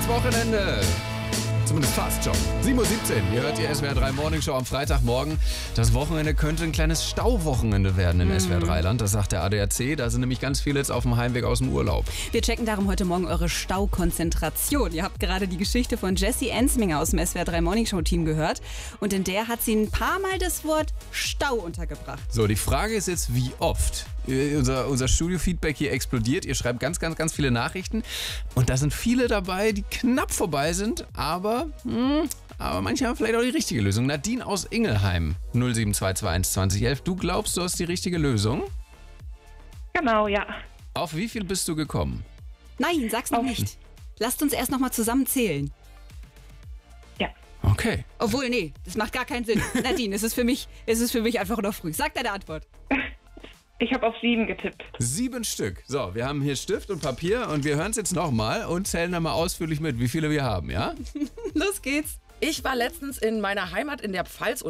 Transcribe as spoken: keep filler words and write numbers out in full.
ins Wochenende. Zumindest fast schon. sieben Uhr siebzehn, ihr hört die S W R drei Morning Show am Freitagmorgen. Das Wochenende könnte ein kleines Stauwochenende werden in mm. S W R drei Land. Das sagt der A D A C. Da sind nämlich ganz viele jetzt auf dem Heimweg aus dem Urlaub. Wir checken darum heute Morgen eure Staukonzentration. Ihr habt gerade die Geschichte von Jessie Ensminger aus dem S W R drei Morning Show Team gehört. Und in der hat sie ein paar Mal das Wort Stau untergebracht. So, die Frage ist jetzt, wie oft? Unser, unser Studio-Feedback hier explodiert. Ihr schreibt ganz, ganz, ganz viele Nachrichten. Und da sind viele dabei, die knapp vorbei sind. Aber, mh, aber manche haben vielleicht auch die richtige Lösung. Nadine aus Ingelheim, null sieben zwei zwei eins zwanzig elf. Du glaubst, du hast die richtige Lösung? Genau, ja. Auf wie viel bist du gekommen? Nein, sag's noch Auf- nicht. Lasst uns erst noch mal zusammen zählen. Ja. Okay. Obwohl, nee, das macht gar keinen Sinn. Nadine, es ist für mich, es ist für mich einfach noch früh. Sag deine Antwort. Ich habe auf sieben getippt. Sieben Stück. So, wir haben hier Stift und Papier und wir hören es jetzt nochmal und zählen dann mal ausführlich mit, wie viele wir haben, ja? Los geht's. Ich war letztens in meiner Heimat in der Pfalz